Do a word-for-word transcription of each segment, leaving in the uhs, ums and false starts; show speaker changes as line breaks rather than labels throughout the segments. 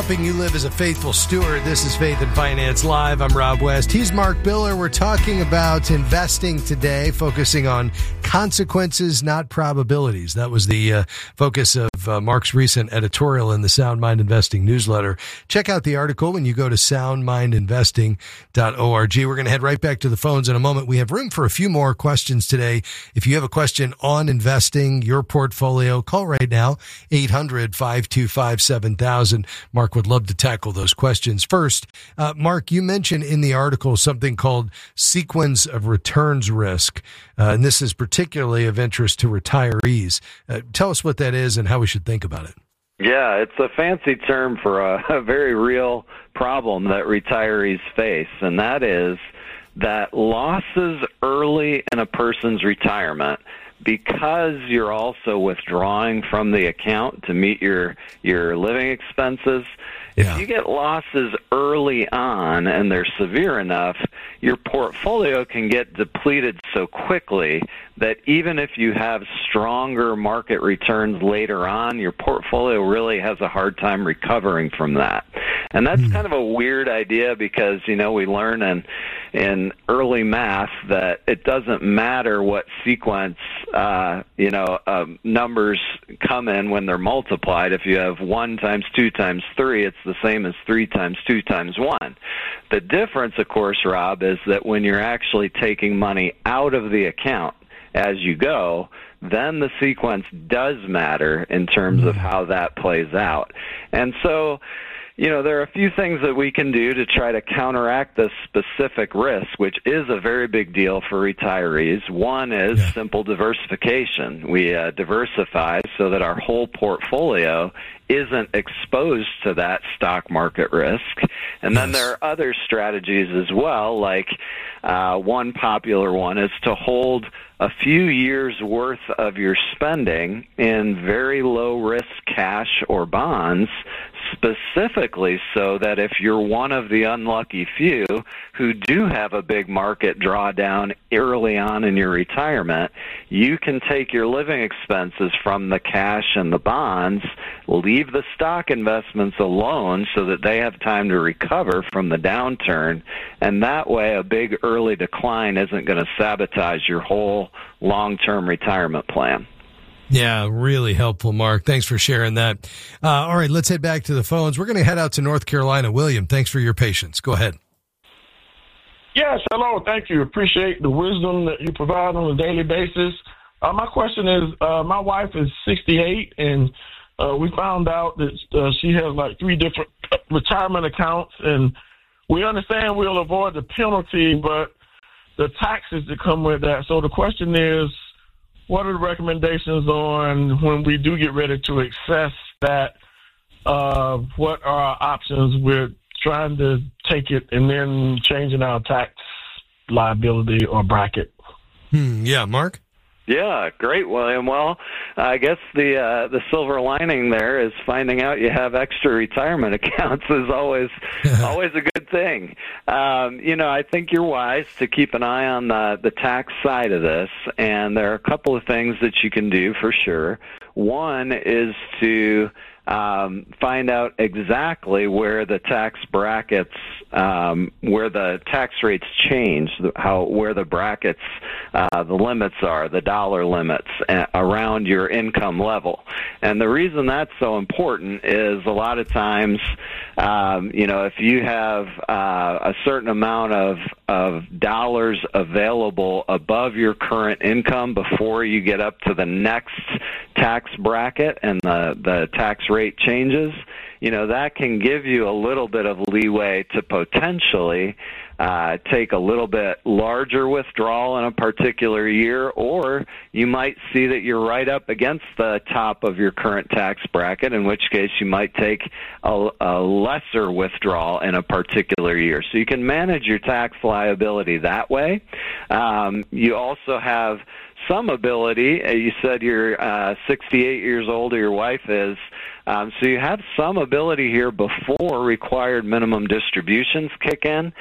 helping you live as a faithful steward. This is Faith and Finance Live. I'm Rob West. He's Mark Biller. We're talking about investing today, focusing on consequences, not probabilities. That was the uh, focus of uh, Mark's recent editorial in the Sound Mind Investing newsletter. Check out the article when you go to sound mind investing dot org. We're going to head right back to the phones in a moment. We have room for a few more questions today. If you have a question on investing, your portfolio, call right now, eight hundred, five two five, seven thousand. Mark would love to tackle those questions. First, uh, Mark, you mentioned in the article something called sequence of returns risk, uh, and this is particularly of interest to retirees. Uh, tell us what that is and how we should think about it.
Yeah, it's a fancy term for a, a very real problem that retirees face, and that is that losses early in a person's retirement, because you're also withdrawing from the account to meet your your living expenses,
yeah.
If you get losses early on and they're severe enough, your portfolio can get depleted so quickly that even if you have stronger market returns later on, your portfolio really has a hard time recovering from that. And that's mm. kind of a weird idea because, you know, we learn in, in early math that it doesn't matter what sequence, uh, you know, um, numbers come in when they're multiplied. If you have one times two times three, it's the same as three times two times one. The difference, of course, Rob, is that when you're actually taking money out of the account as you go, then the sequence does matter in terms of how that plays out. And so, you know, there are a few things that we can do to try to counteract this specific risk, which is a very big deal for retirees. One is yeah. simple diversification. We uh, diversify so that our whole portfolio isn't exposed to that stock market risk. And then
yes.
there are other strategies as well, like uh, one popular one is to hold a few years' worth of your spending in very low-risk cash or bonds, specifically so that if you're one of the unlucky few who do have a big market drawdown early on in your retirement, you can take your living expenses from the cash and the bonds, leave the stock investments alone so that they have time to recover from the downturn, and that way a big early decline isn't going to sabotage your whole long-term retirement plan.
Yeah, really helpful, Mark. Thanks for sharing that. Uh, all right, let's head back to the phones. We're going to head out to North Carolina. William, thanks for your patience. Go ahead.
Yes, hello. Thank you. Appreciate the wisdom that you provide on a daily basis. Uh, my question is, uh, my wife is sixty-eight, and uh, we found out that uh, she has like three different retirement accounts, and we understand we'll avoid the penalty, but the taxes that come with that. So the question is, what are the recommendations on when we do get ready to access that? Uh, what are our options? We're trying to take it and then changing our tax liability or bracket.
Hmm, yeah, Mark?
Yeah, great, William. Well, I guess the uh, the silver lining there is finding out you have extra retirement accounts is always always a good thing. Um, you know, I think you're wise to keep an eye on the, the tax side of this, and there are a couple of things that you can do for sure. One is to um, find out exactly where the tax brackets, um, where the tax rates change, how where the brackets, uh, the limits are, the dollar limits uh, around your income level. And the reason that's so important is a lot of times, um, you know, if you have uh, a certain amount of of dollars available above your current income before you get up to the next tax bracket and the, the tax rate changes, you know, that can give you a little bit of leeway to potentially uh, take a little bit larger withdrawal in a particular year, or you might see that you're right up against the top of your current tax bracket, in which case you might take a, a lesser withdrawal in a particular year. So you can manage your tax liability that way. Um, you also have some ability. You said you're uh, sixty-eight years old, or your wife is. Um, so you have some ability here before required minimum distributions kick in to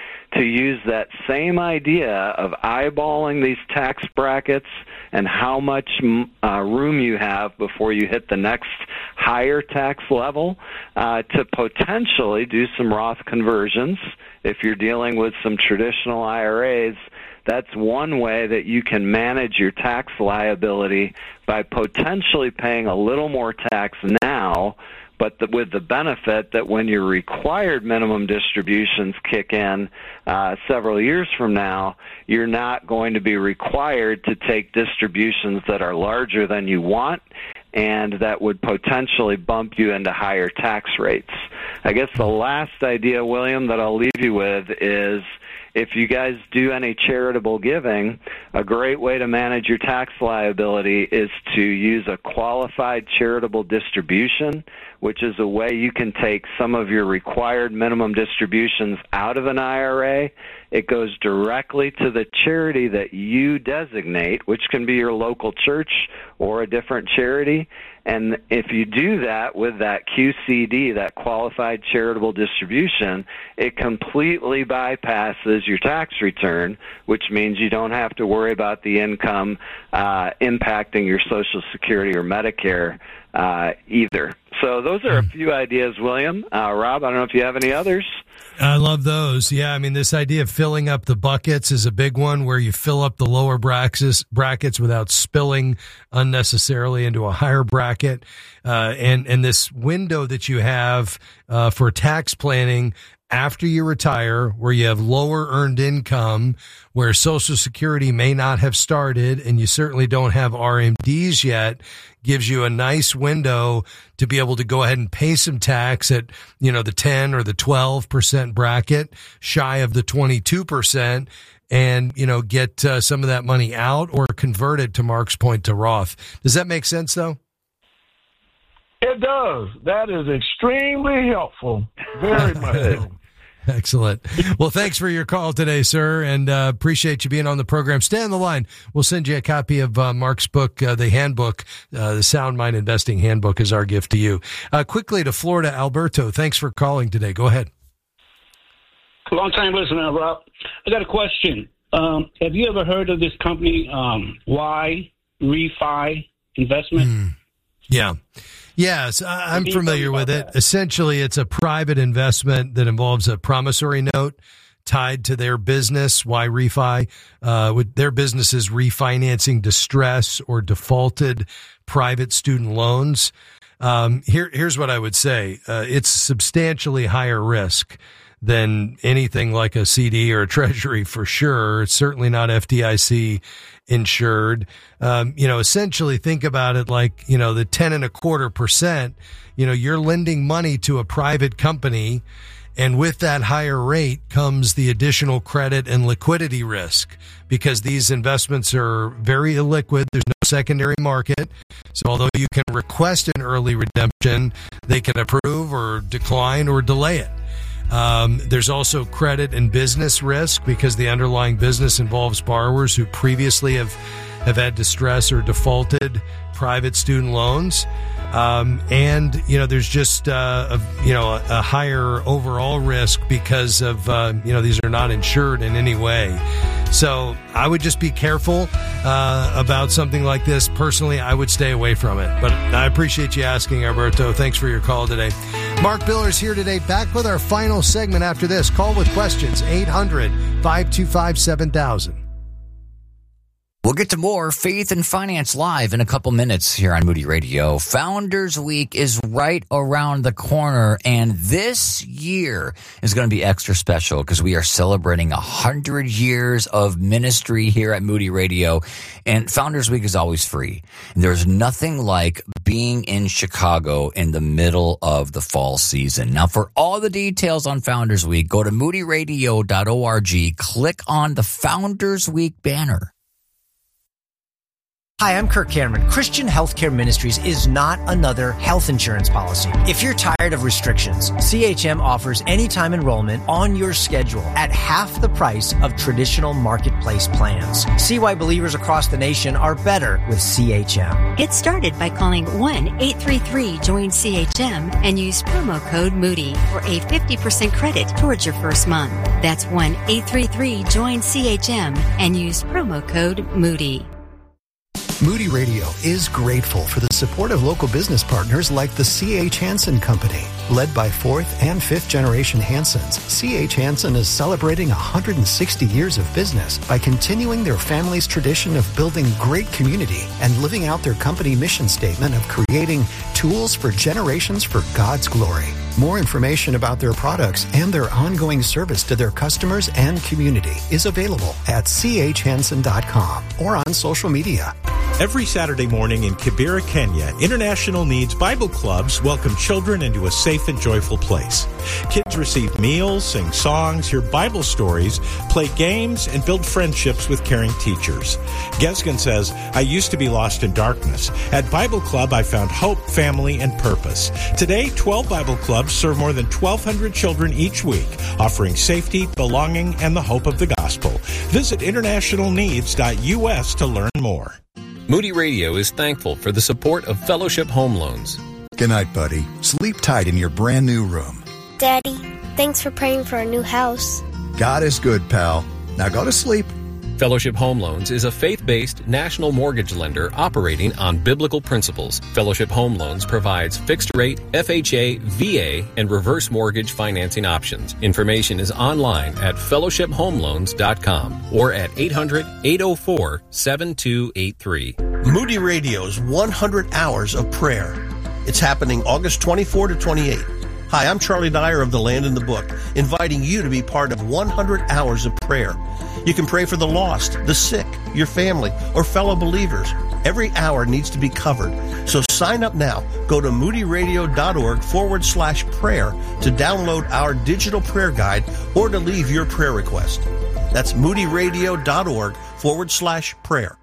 use that same idea of eyeballing these tax brackets and how much uh, room you have before you hit the next higher tax level uh, to potentially do some Roth conversions. If you're dealing with some traditional I R As, that's one way that you can manage your tax liability by potentially paying a little more tax now, but the, with the benefit that when your required minimum distributions kick in uh, several years from now, you're not going to be required to take distributions that are larger than you want, and that would potentially bump you into higher tax rates. I guess the last idea, William, that I'll leave you with is, if you guys do any charitable giving, a great way to manage your tax liability is to use a qualified charitable distribution, which is a way you can take some of your required minimum distributions out of an I R A. It goes directly to the charity that you designate, which can be your local church or a different charity. And if you do that with that Q C D, that qualified charitable distribution, it completely bypasses your tax return, which means you don't have to worry about the income uh, impacting your Social Security or Medicare uh, either. So those are a few ideas, William. Uh, Rob, I don't know if you have any others.
I love those. Yeah, I mean, this idea of filling up the buckets is a big one, where you fill up the lower brackets, brackets without spilling unnecessarily into a higher bracket. Uh, and, and this window that you have uh, for tax planning after you retire, where you have lower earned income, where Social Security may not have started, and you certainly don't have R M Ds yet, gives you a nice window to be able to go ahead and pay some tax at, you know, the ten or the twelve percent bracket, shy of the twenty-two percent, and, you know, get uh, some of that money out or convert it, to Mark's point, to Roth. Does that make sense, though?
It does. That is extremely helpful. Very much so.
Excellent. Well, thanks for your call today, sir, and uh, appreciate you being on the program. Stay on the line. We'll send you a copy of uh, Mark's book, uh, the handbook, uh, the Sound Mind Investing Handbook is our gift to you. Uh, quickly to Florida, Alberto. Thanks for calling today. Go ahead.
Long time listener, Rob. I got a question. Um, have you ever heard of this company, um, Y Refi Investment?
Mm. Yeah. Yes, I'm familiar with it. Essentially, it's a private investment that involves a promissory note tied to their business. Y Refi? Uh, with their business is refinancing distress or defaulted private student loans. Um, here, here's what I would say. Uh, it's substantially higher risk than anything like a C D or a treasury, for sure. It's certainly not F D I C insured. Um, you know, essentially think about it like, you know, the ten and a quarter percent, you know, you're lending money to a private company, and with that higher rate comes the additional credit and liquidity risk, because these investments are very illiquid. There's no secondary market. So although you can request an early redemption, they can approve or decline or delay it. Um, there's also credit and business risk, because the underlying business involves borrowers who previously have, have had distress or defaulted private student loans. Um, and, you know, there's just, uh, a, you know, a, a higher overall risk because of, uh, you know, these are not insured in any way. So I would just be careful uh, about something like this. Personally, I would stay away from it. But I appreciate you asking, Alberto. Thanks for your call today. Mark Biller's here today, back with our final segment after this. Call with questions, eight hundred, five two five, seven thousand.
We'll get to more Faith and Finance Live in a couple minutes here on Moody Radio. Founders Week is right around the corner, and this year is going to be extra special because we are celebrating one hundred years of ministry here at Moody Radio, and Founders Week is always free. There's nothing like being in Chicago in the middle of the fall season. Now, for all the details on Founders Week, go to moody radio dot org, click on the Founders Week banner.
Hi, I'm Kirk Cameron. Christian Healthcare Ministries is not another health insurance policy. If you're tired of restrictions, C H M offers anytime enrollment on your schedule at half the price of traditional marketplace plans. See why believers across the nation are better with C H M.
Get started by calling one eight three three join C H M and use promo code Moody for a fifty percent credit towards your first month. That's one eight three three join C H M and use promo code Moody.
Moody Radio is grateful for the support of local business partners like the C H. Hansen Company. Led by fourth and fifth generation Hansens, C H. Hansen is celebrating one hundred sixty years of business by continuing their family's tradition of building great community and living out their company mission statement of creating tools for generations for God's glory. More information about their products and their ongoing service to their customers and community is available at c h hansen dot com or on social media.
Every Saturday morning in Kibera, Kenya, International Needs Bible Clubs welcome children into a safe and joyful place. Kids receive meals, sing songs, hear Bible stories, play games, and build friendships with caring teachers. Gesgen says, I used to be lost in darkness. At Bible Club, I found hope, family, and purpose. Today, twelve Bible Clubs serve more than twelve hundred children each week, offering safety, belonging, and the hope of the gospel. Visit international needs dot u s to learn more.
Moody Radio is thankful for the support of Fellowship Home Loans.
Good night, buddy. Sleep tight in your brand new room.
Daddy, thanks for praying for our new house.
God is good, pal. Now go to sleep.
Fellowship Home Loans is a faith-based national mortgage lender operating on biblical principles. Fellowship Home Loans provides fixed-rate, F H A, V A, and reverse mortgage financing options. Information is online at fellowship home loans dot com or at eight hundred, eight oh four, seven two eight three.
Moody Radio's one hundred Hours of Prayer. It's happening August twenty-fourth to twenty-eighth. Hi, I'm Charlie Dyer of The Land in the Book, inviting you to be part of one hundred Hours of Prayer. You can pray for the lost, the sick, your family, or fellow believers. Every hour needs to be covered. So sign up now. Go to moodyradio.org forward slash prayer to download our digital prayer guide or to leave your prayer request. That's moodyradio.org forward slash prayer.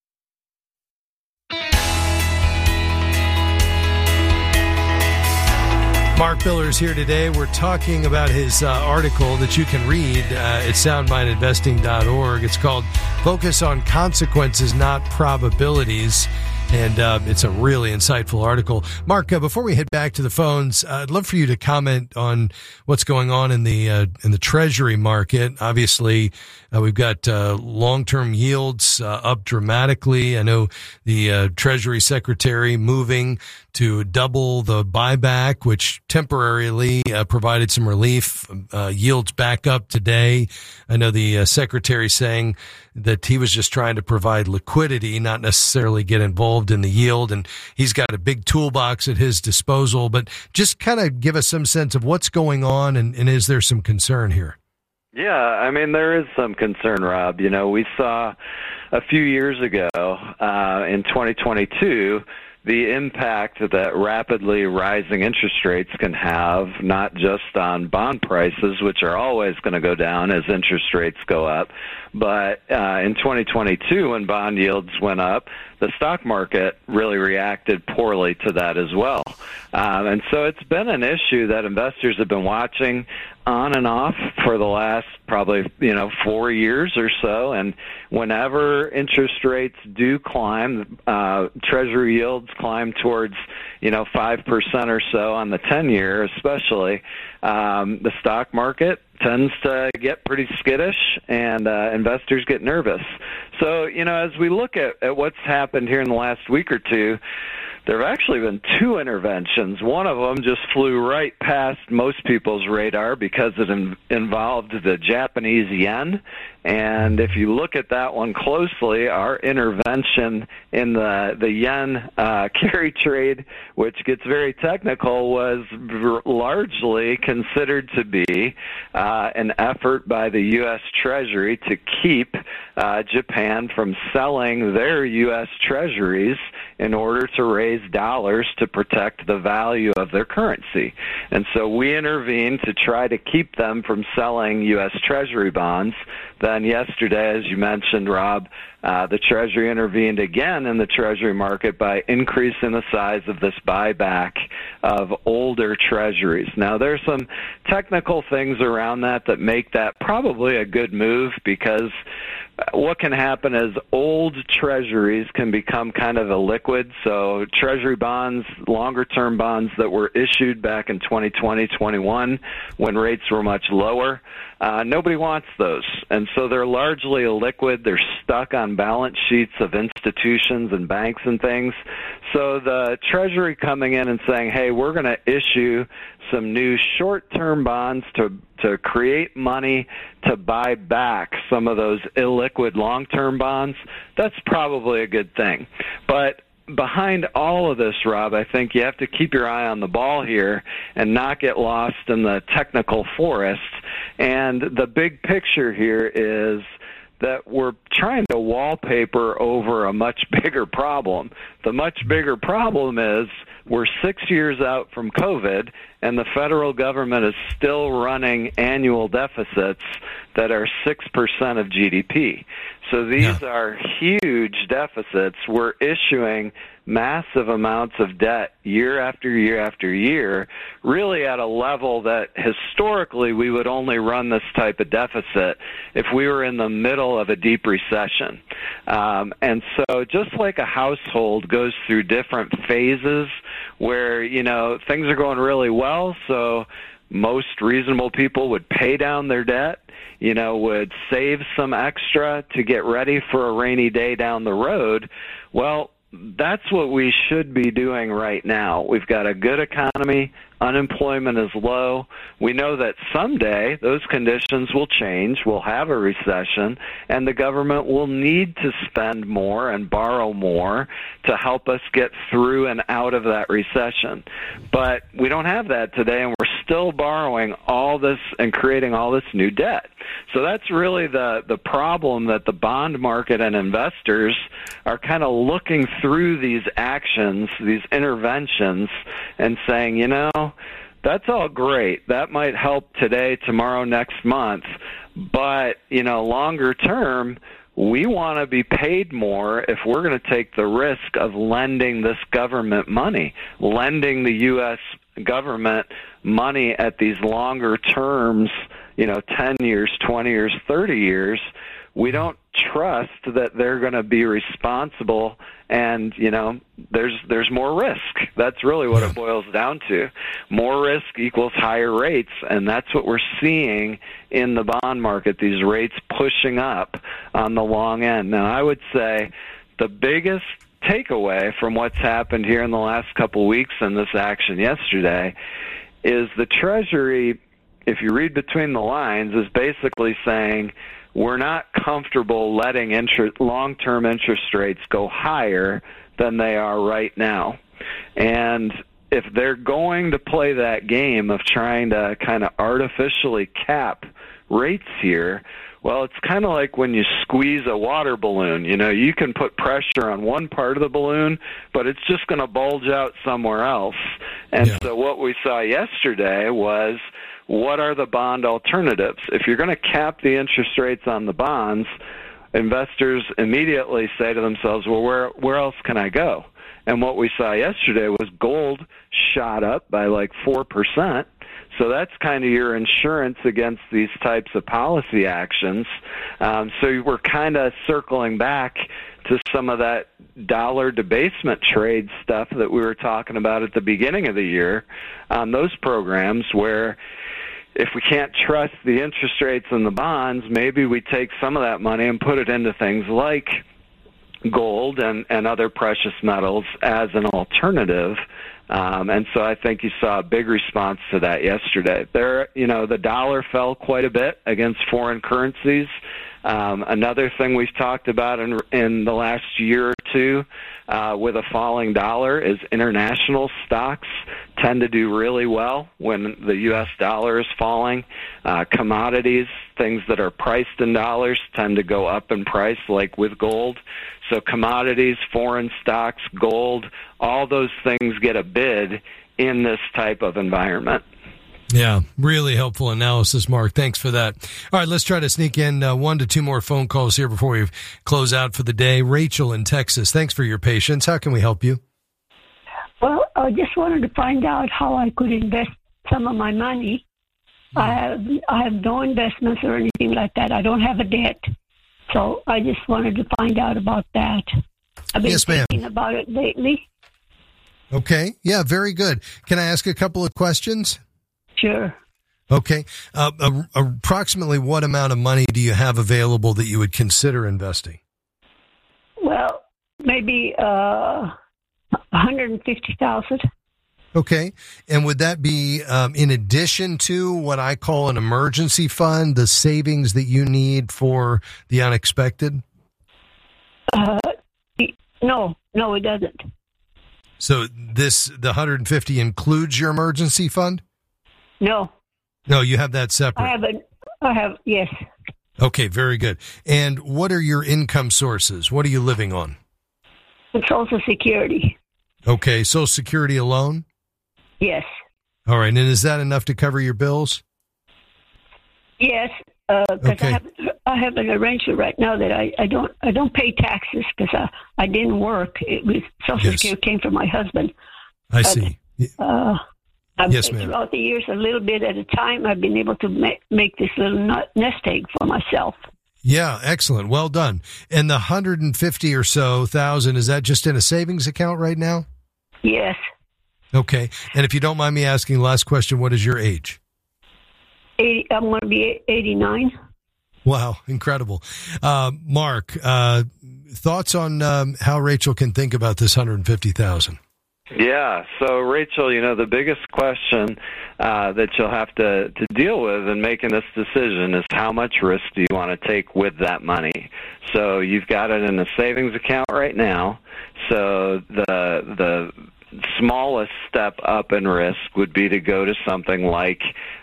Mark Biller is here today. We're talking about his uh, article that you can read uh, at sound mind investing dot org. It's called Focus on Consequences, Not Probabilities. And uh, it's a really insightful article. Mark, uh, before we head back to the phones, uh, I'd love for you to comment on what's going on in the uh, in the Treasury market. Obviously, uh, we've got uh, long-term yields uh, up dramatically. I know the uh, Treasury Secretary moving to double the buyback, which temporarily uh, provided some relief. Uh, yields back up today. I know the uh, Secretary saying that he was just trying to provide liquidity, not necessarily get involved in the yield, and he's got a big toolbox at his disposal. But just kind of give us some sense of what's going on, and, and is there some concern here?
Yeah, I mean, there is some concern, Rob. You know, we saw a few years ago uh, in twenty twenty-two the impact that rapidly rising interest rates can have, not just on bond prices, which are always going to go down as interest rates go up, but uh, in twenty twenty-two, when bond yields went up, the stock market really reacted poorly to that as well. Um, and so it's been an issue that investors have been watching on and off for the last probably, you know, four years or so. And whenever interest rates do climb, uh, Treasury yields climb towards, you know, five percent or so on the ten-year especially, um, the stock market tends to get pretty skittish, and uh, investors get nervous. So, you know, as we look at, at what's happened here in the last week or two, there have actually been two interventions. One of them just flew right past most people's radar because it in, involved the Japanese yen. And if you look at that one closely, our intervention in the, the yen uh, carry trade, which gets very technical, was r- largely considered to be uh, an effort by the U S Treasury to keep uh, Japan from selling their U S Treasuries in order to raise dollars to protect the value of their currency. And so we intervened to try to keep them from selling U S Treasury bonds. Then yesterday, as you mentioned, Rob, Uh, the Treasury intervened again in the Treasury market by increasing the size of this buyback of older Treasuries. Now, there's some technical things around that that make that probably a good move, because what can happen is old Treasuries can become kind of illiquid. So Treasury bonds, longer-term bonds that were issued back in twenty twenty, twenty-one when rates were much lower, uh, nobody wants those. And so they're largely illiquid. They're stuck on balance sheets of institutions and banks and things. So the Treasury coming in and saying, hey, we're going to issue some new short-term bonds to to create money to buy back some of those illiquid long-term bonds, that's probably a good thing. But behind all of this, Rob, I think you have to keep your eye on the ball here and not get lost in the technical forest. And the big picture here is that we're trying to wallpaper over a much bigger problem. The much bigger problem is we're six years out from COVID, and the federal government is still running annual deficits that are six percent of G D P. So these yeah. are huge deficits. We're issuing massive amounts of debt year after year after year, really at a level that historically we would only run this type of deficit if we were in the middle of a deep recession. Um, and so just like a household goes through different phases where, you know, things are going really well, so most reasonable people would pay down their debt, you know, would save some extra to get ready for a rainy day down the road. Well, that's what we should be doing right now. We've got a good economy. Unemployment is low. We know that someday those conditions will change. We'll have a recession, and the government will need to spend more and borrow more to help us get through and out of that recession. But we don't have that today, and we're still borrowing all this and creating all this new debt. So that's really the, the problem, that the bond market and investors are kind of looking through these actions, these interventions, and saying, you know, that's all great. That might help today, tomorrow, next month. But, you know, longer term, we want to be paid more if we're going to take the risk of lending this government money, lending the U S government money at these longer terms, you know, ten years, twenty years, thirty years. We don't trust that they're going to be responsible, and, you know, there's there's more risk. That's really what it boils down to. More risk equals higher rates, and that's what we're seeing in the bond market, these rates pushing up on the long end. Now, I would say the biggest takeaway from what's happened here in the last couple weeks and this action yesterday is the Treasury, if you read between the lines, is basically saying, we're not comfortable letting interest, long-term interest rates go higher than they are right now. And if they're going to play that game of trying to kind of artificially cap rates here, well, it's kind of like when you squeeze a water balloon. You know, you can put pressure on one part of the balloon, but it's just going to bulge out somewhere else. And yeah. so what we saw yesterday was, what are the bond alternatives? If you're going to cap the interest rates on the bonds, investors immediately say to themselves, well, where where else can I go? And what we saw yesterday was gold shot up by like four percent. So that's kind of your insurance against these types of policy actions. Um, so we're kind of circling back to some of that dollar debasement trade stuff that we were talking about at the beginning of the year on those programs, where if we can't trust the interest rates in the bonds, maybe we take some of that money and put it into things like gold and, and other precious metals as an alternative. Um, and so I think you saw a big response to that yesterday. There, you know, the dollar fell quite a bit against foreign currencies. Um, another thing we've talked about in, in the last year or two uh, with a falling dollar is international stocks tend to do really well when the U S dollar is falling. Uh, commodities, things that are priced in dollars, tend to go up in price, like with gold. So commodities, foreign stocks, gold, all those things get a bid in this type of environment.
Yeah, really helpful analysis, Mark. Thanks for that. All right, let's try to sneak in uh, one to two more phone calls here before we close out for the day. Rachel in Texas, thanks for your patience. How can we help you?
Well, I just wanted to find out how I could invest some of my money. I have I have no investments or anything like that. I don't have a debt. So I just wanted to find out about that. I've been
yes, ma'am.
thinking about it lately.
Okay. Yeah, very good. Can I ask a couple of questions?
Sure.
Okay. Uh, uh, approximately what amount of money do you have available that you would consider investing?
Well, maybe uh, one hundred fifty thousand dollars.
Okay. And would that be um, in addition to what I call an emergency fund, the savings that you need for the unexpected?
Uh, no, no, it doesn't.
So this, the one hundred fifty includes your emergency fund?
No.
No, you have that separate.
I have a, I have, yes.
Okay, very good. And what are your income sources? What are you living on?
Social Security.
Okay, Social Security alone?
Yes.
All right, and is that enough to cover your bills?
Yes, because uh,
okay.
I have I have an arrangement right now that I, I don't I don't pay taxes because I, I didn't work. It was Social
yes.
Security came from my husband.
I
but,
see.
Uh, I've,
yes, ma'am.
Throughout the years, a little bit at a time, I've been able to make, make this little nest egg for myself.
Yeah, excellent. Well done. And the one hundred fifty or so thousand, is that just in a savings account right now?
Yes.
Okay. And if you don't mind me asking, last question, what is your age?
eighty, I'm going to be eighty-nine.
Wow, incredible. Uh, Mark, uh, thoughts on um, how Rachel can think about this one hundred fifty thousand dollars?
Yeah. So, Rachel, you know, the biggest question uh, that you'll have to, to deal with in making this decision is how much risk do you want to take with that money? So you've got it in a savings account right now. So the the smallest step up in risk would be to go to something like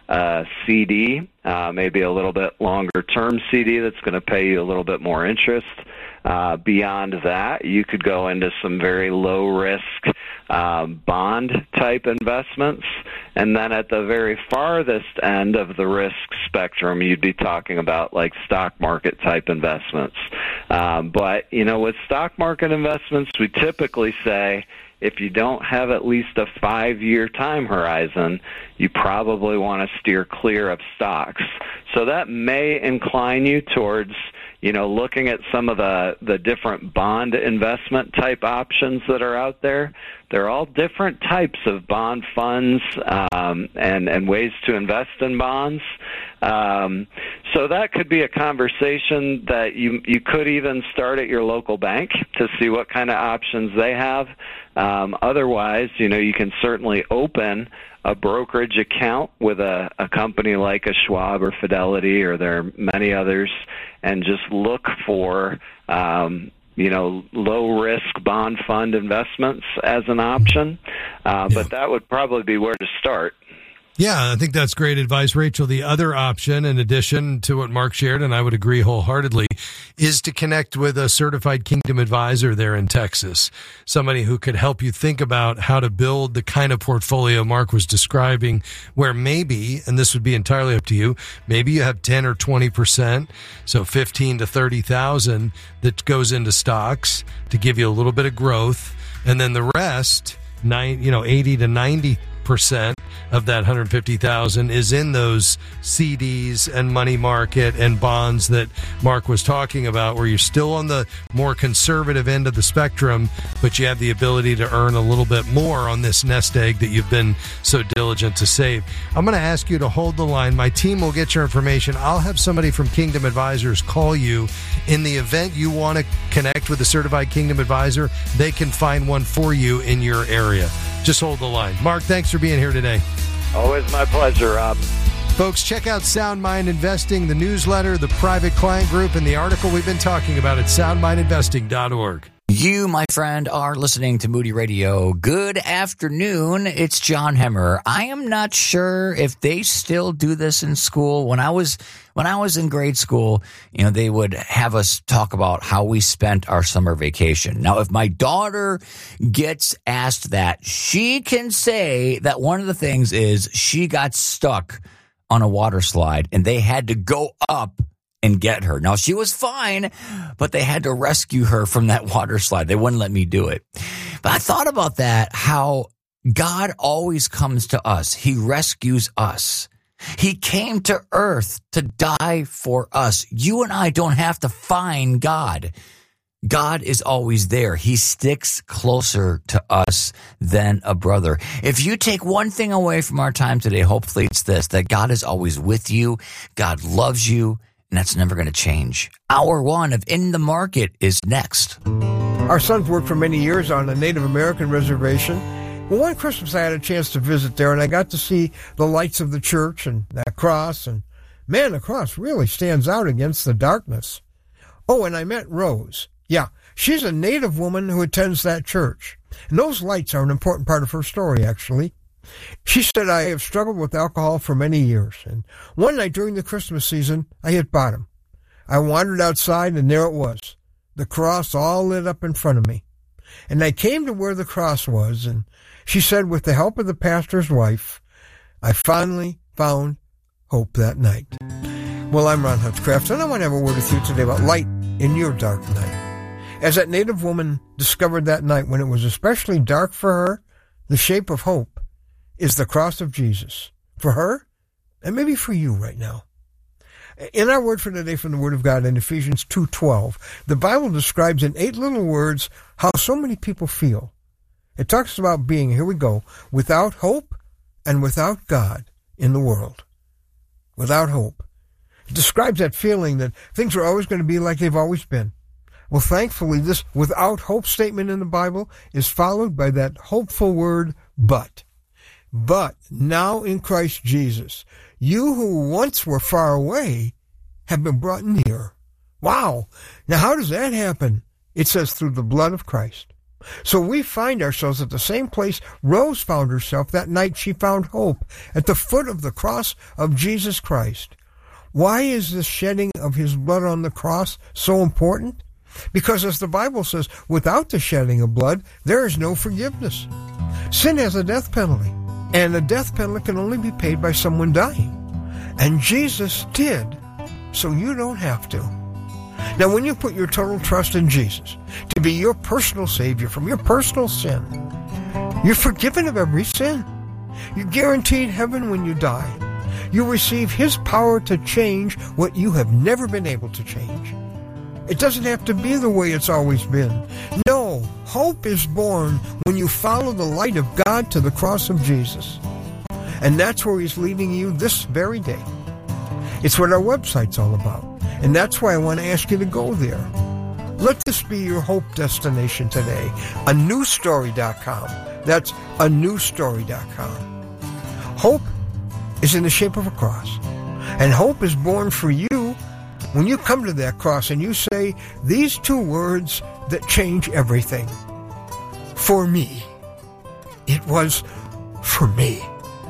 a C D, uh, maybe a little bit longer term C D that's going to pay you a little bit more interest. Uh, beyond that, you could go into some very low risk um, bond type investments. And then at the very farthest end of the risk spectrum, you'd be talking about like stock market type investments. Um, but, you know, with stock market investments, we typically say, if you don't have at least a five-year time horizon, you probably want to steer clear of stocks. So that may incline you towards, you know, looking at some of the, the different bond investment type options that are out there. They're all different types of bond funds um, and, and ways to invest in bonds. Um, so that could be a conversation that you you could even start at your local bank to see what kind of options they have. Um, otherwise, you know, you can certainly open a brokerage account with a, a company like a Schwab or Fidelity, or there are many others, and just look for um, you know, low-risk bond fund investments as an option. Uh,
yeah.
But that would probably be where to start.
Yeah, I think that's great advice, Rachel. The other option, in addition to what Mark shared, and I would agree wholeheartedly, is to connect with a certified Kingdom advisor there in Texas, somebody who could help you think about how to build the kind of portfolio Mark was describing, where maybe, and this would be entirely up to you, maybe you have ten or twenty percent, so fifteen to thirty thousand that goes into stocks to give you a little bit of growth, and then the rest, nine, you know, eighty to ninety percent of that one hundred fifty thousand is in those C Ds and money market and bonds that Mark was talking about, where you're still on the more conservative end of the spectrum, but you have the ability to earn a little bit more on this nest egg that you've been so diligent to save. I'm going to ask you to hold the line. My team will get your information. I'll have somebody from Kingdom Advisors call you. In the event you want to connect with a certified Kingdom advisor, they can find one for you in your area. Just hold the line. Mark, thanks for being here today.
Always my pleasure, Rob.
Folks, check out Sound Mind Investing, the newsletter, the private client group, and the article we've been talking about at sound mind investing dot org.
You, my friend, are listening to Moody Radio. Good afternoon. It's John Hemmer. I am not sure if they still do this in school. When I was when I was in grade school, you know, they would have us talk about how we spent our summer vacation. Now, if my daughter gets asked that, she can say that one of the things is she got stuck on a water slide and they had to go up and get her. Now, she was fine, but they had to rescue her from that water slide. They wouldn't let me do it. But I thought about that, how God always comes to us. He rescues us. He came to earth to die for us. You and I don't have to find God. God is always there. He sticks closer to us than a brother. If you take one thing away from our time today, hopefully it's this, that God is always with you. God loves you. And that's never going to change. Hour one of In the Market is next.
Our sons worked for many years on a Native American reservation. Well, one Christmas I had a chance to visit there, and I got to see the lights of the church and that cross. And man, the cross really stands out against the darkness. Oh, and I met Rose. Yeah, she's a Native woman who attends that church. And those lights are an important part of her story, actually. She said, I have struggled with alcohol for many years, and one night during the Christmas season, I hit bottom. I wandered outside, and there it was, the cross all lit up in front of me. And I came to where the cross was, and she said, with the help of the pastor's wife, I finally found hope that night. Well, I'm Ron Hutchcraft, and I want to have a word with you today about light in your dark night. As that Native woman discovered that night, when it was especially dark for her, the shape of hope is the cross of Jesus, for her, and maybe for you right now. In our word for today from the Word of God in Ephesians two twelve, the Bible describes in eight little words how so many people feel. It talks about being, here we go, without hope and without God in the world. Without hope. It describes that feeling that things are always going to be like they've always been. Well, thankfully, this without hope statement in the Bible is followed by that hopeful word, but. But now in Christ Jesus, you who once were far away have been brought near. Wow. Now how does that happen? It says through the blood of Christ. So we find ourselves at the same place Rose found herself that night she found hope, at the foot of the cross of Jesus Christ. Why is the shedding of his blood on the cross so important? Because as the Bible says, without the shedding of blood, there is no forgiveness. Sin has a death penalty. And the death penalty can only be paid by someone dying. And Jesus did, so you don't have to. Now, when you put your total trust in Jesus to be your personal Savior from your personal sin, you're forgiven of every sin. You're guaranteed heaven when you die. You receive His power to change what you have never been able to change. It doesn't have to be the way it's always been. No, hope is born when you follow the light of God to the cross of Jesus. And that's where He's leading you this very day. It's what our website's all about. And that's why I want to ask you to go there. Let this be your hope destination today. a new story dot com. That's a new story dot com. Hope is in the shape of a cross. And hope is born for you when you come to that cross and you say these two words that change everything. For me. It was for me.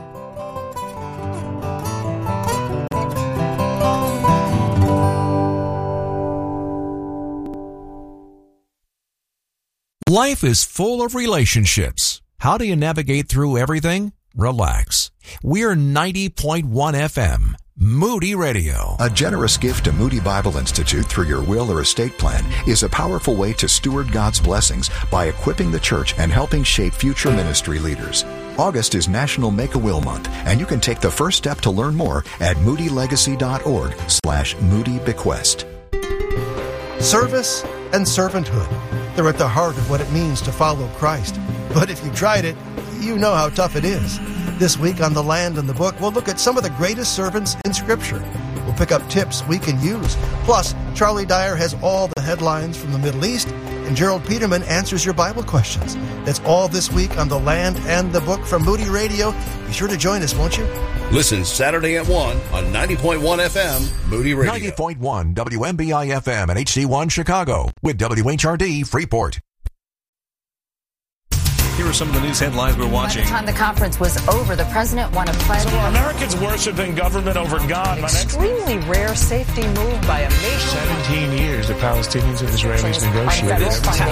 Life is full of relationships. How do you navigate through everything? Relax. We're ninety point one F M. Moody Radio.
A generous gift to Moody Bible Institute through your will or estate plan is a powerful way to steward God's blessings by equipping the church and helping shape future ministry leaders. August is National Make-A-Will Month, and you can take the first step to learn more at moodylegacy.org slash moodybequest.
Service and servanthood. They're at the heart of what it means to follow Christ. But if you tried it, you know how tough it is. This week on The Land and the Book, we'll look at some of the greatest servants in Scripture. We'll pick up tips we can use. Plus, Charlie Dyer has all the headlines from the Middle East, and Gerald Peterman answers your Bible questions. That's all this week on The Land and the Book from Moody Radio. Be sure to join us, won't you?
Listen Saturday at one on ninety point one F M, Moody Radio.
ninety point one W M B I F M and H D one Chicago with W H R D Freeport.
Here are some of the news headlines we're watching.
By the time the conference was over, the president won a pledge.
So are Americans worshiping government over God?
Extremely rare safety move by a nation.
seventeen years the Palestinians and Israelis negotiated.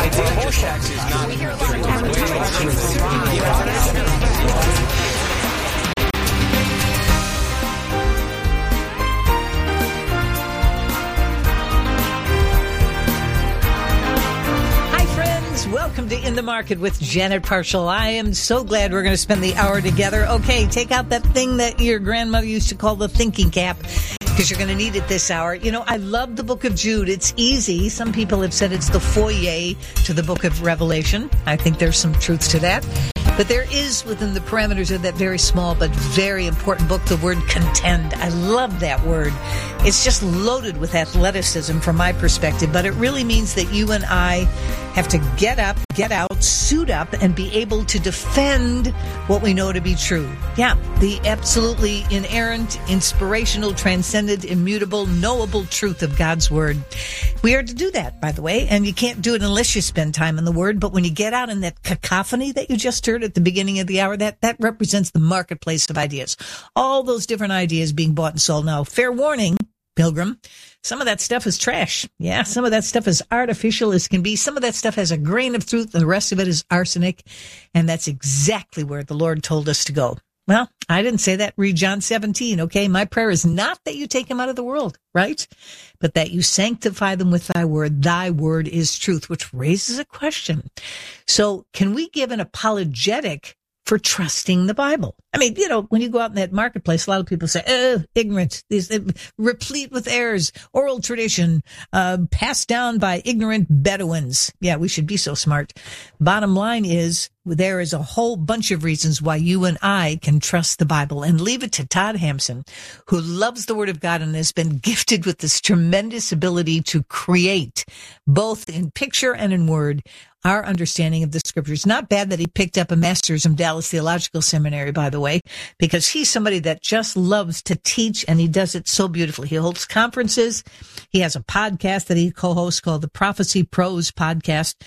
Welcome to In the Market with Janet Parshall. I am so glad we're going to spend the hour together. Okay, take out that thing that your grandmother used to call the thinking cap, because you're going to need it this hour. You know, I love the book of Jude. It's easy. Some people have said it's the foyer to the book of Revelation. I think there's some truth to that. But there is, within the parameters of that very small but very important book, the word contend. I love that word. It's just loaded with athleticism from my perspective, but it really means that you and I have to get up, get out, suit up, and be able to defend what we know to be true. Yeah, the absolutely inerrant, inspirational, transcendent, immutable, knowable truth of God's Word. We are to do that, by the way, and you can't do it unless you spend time in the Word, but when you get out in that cacophony that you just heard at the beginning of the hour, that, that represents the marketplace of ideas. All those different ideas being bought and sold. Now, fair warning, Pilgrim, some of that stuff is trash. Yeah, some of that stuff is artificial as can be. Some of that stuff has a grain of truth. The rest of it is arsenic. And that's exactly where the Lord told us to go. Well, I didn't say that. Read John seventeen, okay? My prayer is not that you take them out of the world, right? But that you sanctify them with thy word. Thy word is truth, which raises a question. So can we give an apologetic for trusting the Bible? I mean, you know, when you go out in that marketplace, a lot of people say, oh, ignorant, these uh, replete with errors, oral tradition, uh, passed down by ignorant Bedouins. Yeah, we should be so smart. Bottom line is, there is a whole bunch of reasons why you and I can trust the Bible, and leave it to Todd Hampson, who loves the Word of God and has been gifted with this tremendous ability to create, both in picture and in word, our understanding of the Scriptures. Not bad that he picked up a master's from Dallas Theological Seminary, by the way, because he's somebody that just loves to teach, and he does it so beautifully. He holds conferences. He has a podcast that he co-hosts called the Prophecy Pros Podcast.